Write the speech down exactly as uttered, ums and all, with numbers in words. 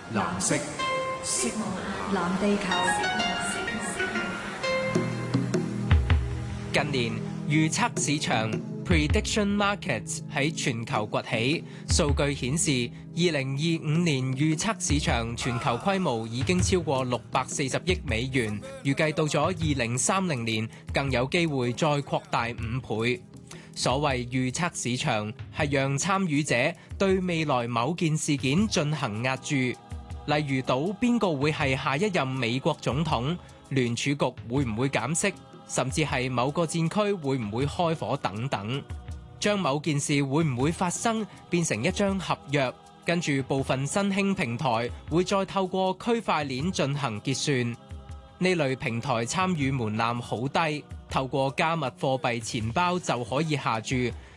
藍色，色藍地球。 近年預測市場 prediction markets 喺全球崛起，數據顯示二零二五年預測市場全球規模已經超過六百四十億美元，預計到咗二零三零年更有機會再擴大五倍。所謂預測市場係讓參與者對未來某件事件進行押注，例如賭邊個會係下一任美國總統，聯儲局會唔會減息，甚至係某個戰區會唔會開火等等，將某件事會唔會發生變成一張合約，跟住部分新興平台會再透過區塊鏈進行結算。呢類平台參與門檻好低，透過加密貨幣錢包就可以下注，